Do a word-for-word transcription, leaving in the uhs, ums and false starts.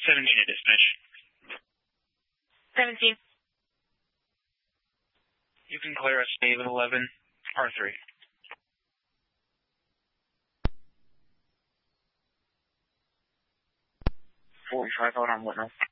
seventeen to dispatch. seventeen. You can clear us David eleven, R three. forty-five, hold on, witness.